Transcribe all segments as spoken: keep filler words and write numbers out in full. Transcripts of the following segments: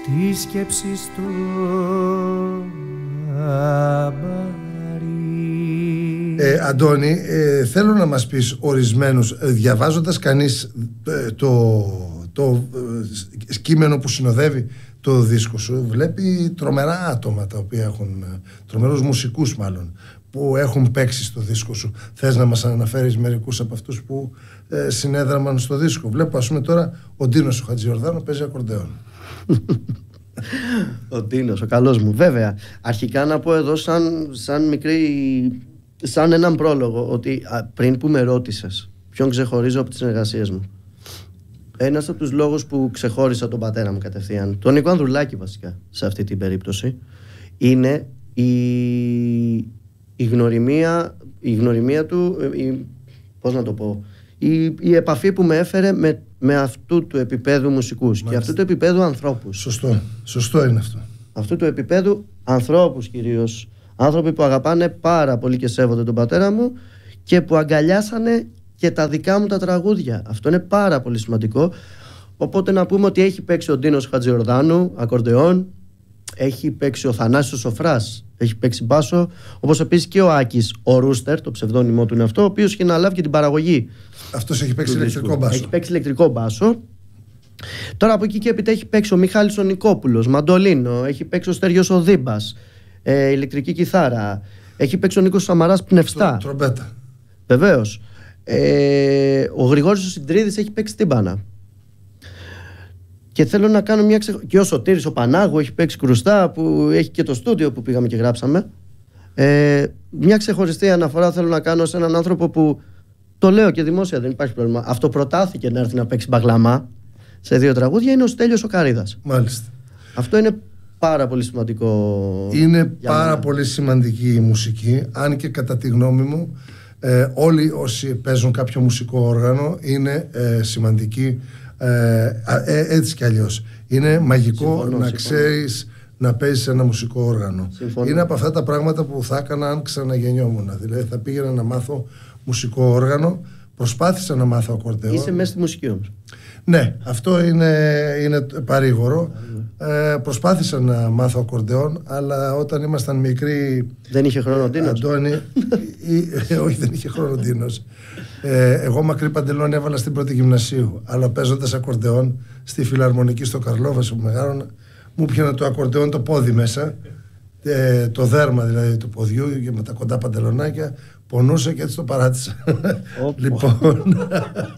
τη σκέψη στο αμπάρι. Ε, Αντώνη, ε, θέλω να μας πεις ορισμένους, ε, διαβάζοντας κανείς ε, το, το ε, κείμενο που συνοδεύει το δίσκο σου, βλέπει τρομερά άτομα τα οποία έχουν, ε, τρομερούς μουσικούς μάλλον, που έχουν παίξει στο δίσκο σου. Θες να μας αναφέρεις μερικούς από αυτούς που ε, συνέδραμαν στο δίσκο? Βλέπω, ας πούμε, τώρα ο Ντίνος ο Χατζιορδάνου παίζει ακορντεόν. Ο Ντίνος, ο καλός μου. Βέβαια, αρχικά να πω εδώ σαν, σαν μικρή, σαν έναν πρόλογο, ότι α, πριν που με ρώτησες ποιον ξεχωρίζω από τις συνεργασίες μου, ένας από τους λόγους που ξεχώρισα τον πατέρα μου κατευθείαν, τον Νίκο Ανδρουλάκη βασικά σε αυτή την περίπτωση, είναι η, η, γνωριμία, η γνωριμία του, η, πώς να το πω, η, η επαφή που με έφερε με, με αυτού του επίπεδου μουσικούς. Μάλιστα. Και αυτού του επίπεδου ανθρώπους. Σωστό, σωστό είναι αυτό. Αυτού του επίπεδου ανθρώπους κυρίως. Άνθρωποι που αγαπάνε πάρα πολύ και σέβονται τον πατέρα μου και που αγκαλιάσανε και τα δικά μου τα τραγούδια. Αυτό είναι πάρα πολύ σημαντικό. Οπότε να πούμε ότι έχει παίξει ο Ντίνος Χατζιορδάνου ακορντεόν, έχει παίξει ο Θανάσης Σοφράς, έχει παίξει μπάσο, όπως επίσης και ο Άκης ο Ρούστερ, το ψευδόνυμό του είναι αυτό, ο οποίος είχε αναλάβει και την παραγωγή. Αυτός έχει παίξει ηλεκτρικό μπάσο. Έχει παίξει ηλεκτρικό μπάσο. Τώρα από εκεί και έπειτα έχει παίξει ο Μιχάλης ο Νικόπουλος, μαντολίνο, έχει παίξει ο Στέργιος ο Δίμπας, ε, ηλεκτρική κιθάρα, έχει παίξει ο Νίκος Σαμαράς πνευστά. Τρομπέτα. Βεβαίως. Ε, ο Γρηγόρης ο Συντρίδης έχει παίξει τύμπανα. Και θέλω να κάνω μια ξεχωριστή. Και ο Σωτήρης ο Πανάγου έχει παίξει κρουστά, που έχει και το στούντιο που πήγαμε και γράψαμε. Ε, μια ξεχωριστή αναφορά θέλω να κάνω σε έναν άνθρωπο που, το λέω και δημόσια, δεν υπάρχει πρόβλημα, αυτοπροτάθηκε να έρθει να παίξει μπαγλαμά σε δύο τραγούδια, είναι ο Στέλιος ο Καρύδας. Μάλιστα. Αυτό είναι πάρα πολύ σημαντικό. Είναι πάρα μένα. πολύ σημαντική η μουσική, αν και κατά τη γνώμη μου ε, όλοι όσοι παίζουν κάποιο μουσικό όργανο είναι ε, σημαντικοί. Ε, ε, έτσι κι αλλιώς είναι μαγικό συμφωνώ, να συμφωνώ. ξέρεις να παίζεις ένα μουσικό όργανο. Συμφωνώ. Είναι από αυτά τα πράγματα που θα έκανα αν ξαναγεννιόμουν. Δηλαδή θα πήγαινα να μάθω μουσικό όργανο. Προσπάθησα να μάθω ακορντεόν. Είσαι μέσα στη μουσική όμως. Ναι, αυτό είναι, είναι παρήγορο. Ε, προσπάθησα να μάθω ακορντεόν, αλλά όταν ήμασταν μικροί. Δεν είχε χρόνο ο Ντίνος. Αντώνη, ή, ε, όχι, δεν είχε χρόνο ο Ντίνος. Ε, εγώ μακρύ παντελόνι έβαλα στην πρώτη γυμνασίου. Αλλά παίζοντας ακορντεόν στη φιλαρμονική στο Καρλόβασο που μεγάλωνα, μου πιανε το ακορντεόν το πόδι μέσα. Ε, το δέρμα δηλαδή του ποδιού και με τα κοντά παντελονάκια. Πονούσε και έτσι το παράτησα. Λοιπόν.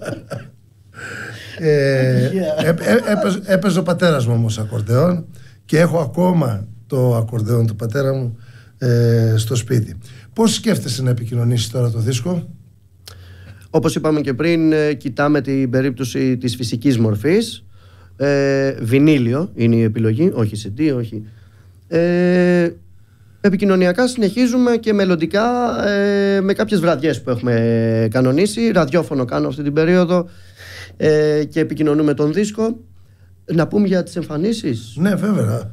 Ε, έ, έ, έπαιζε, έπαιζε ο πατέρας μου όμως ακορντεόν και έχω ακόμα το ακορντεόν του πατέρα μου ε, στο σπίτι. Πώς σκέφτεσαι να επικοινωνήσεις τώρα το δίσκο? Όπως είπαμε και πριν, ε, κοιτάμε την περίπτωση της φυσικής μορφής. ε, Βινίλιο είναι η επιλογή, όχι σι ντι, όχι. ε, Επικοινωνιακά συνεχίζουμε και μελλοντικά ε, με κάποιες βραδιές που έχουμε κανονίσει. Ραδιόφωνο κάνω αυτή την περίοδο ε, και επικοινωνούμε τον δίσκο. Να πούμε για τις εμφανίσεις. Ναι, βέβαια.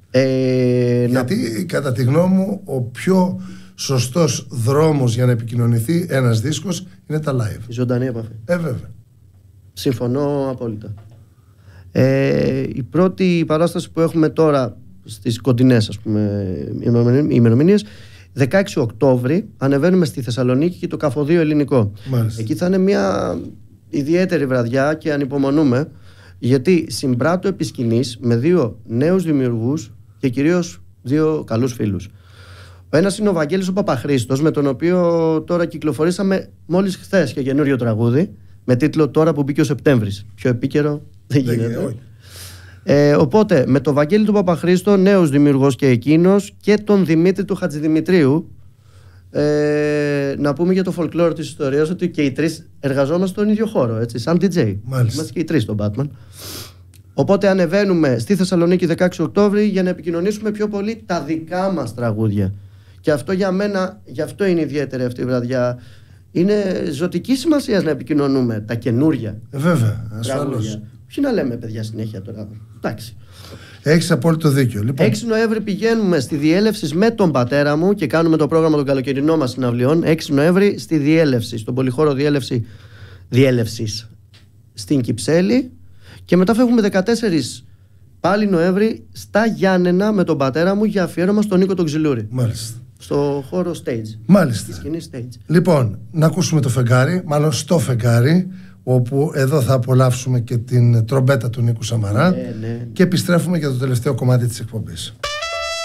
ε, Γιατί να... κατά τη γνώμη μου ο πιο σωστός δρόμος για να επικοινωνηθεί ένας δίσκος είναι τα live. Η ζωντανή επαφή. Ε, βέβαια. Συμφωνώ απόλυτα. ε, Η πρώτη παράσταση που έχουμε τώρα στις κοντινές, ας πούμε, ημερομηνίες, δεκαέξι Οκτώβρη ανεβαίνουμε στη Θεσσαλονίκη και το Καφοδείο Ελληνικό. Μάλιστα. Εκεί θα είναι μια ιδιαίτερη βραδιά και ανυπομονούμε, γιατί συμπράττω επί σκηνής με δύο νέους δημιουργούς και κυρίως δύο καλούς φίλους. Ο ένας είναι ο Βαγγέλης ο Παπαχρήστος, με τον οποίο τώρα κυκλοφορήσαμε μόλις χθες και καινούριο τραγούδι με τίτλο «Τώρα που μπήκε ο Σεπτέμβρης». Πιο επίκαιρο δεν γίνεται. Ε, οπότε με τον Βαγγέλη του Παπαχρήστο, νέος δημιουργός και εκείνος, και τον Δημήτρη του Χατζηδημητρίου, ε, να πούμε για το folklore της ιστορίας ότι και οι τρεις εργαζόμαστε στον ίδιο χώρο, έτσι, σαν ντι τζέι. Μάλιστα. Είμαστε και οι τρεις στον Batman. Οπότε ανεβαίνουμε στη Θεσσαλονίκη δεκαέξι Οκτώβρη για να επικοινωνήσουμε πιο πολύ τα δικά μας τραγούδια. Και αυτό για μένα, γι' αυτό είναι ιδιαίτερη αυτή η βραδιά. Είναι ζωτική σημασία να επικοινωνούμε τα καινούρια. Ε, βέβαια, ασφαλώς. Ποιοι να λέμε, παιδιά, συνέχεια τώρα. Εντάξει. Έχεις απόλυτο δίκιο. Λοιπόν. έξι Νοέμβρη πηγαίνουμε στη Διέλευση με τον πατέρα μου και κάνουμε το πρόγραμμα των καλοκαιρινών μας συναυλιών. έξι Νοέμβρη στη Διέλευση, στον πολυχώρο Διέλευση Διέλευσης στην Κυψέλη. Και μετά φεύγουμε δεκατέσσερις Πάλι Νοέμβρη στα Γιάννενα με τον πατέρα μου για αφιέρωμα στον Νίκο τον Ξυλούρη. Μάλιστα. Στο χώρο stage. Μάλιστα. Στη σκηνή stage. Λοιπόν, να ακούσουμε το φεγγάρι, μάλλον στο φεγγάρι, όπου εδώ θα απολαύσουμε και την τρομπέτα του Νίκου Σαμαρά. Ναι, ναι. Και επιστρέφουμε για το τελευταίο κομμάτι της εκπομπής.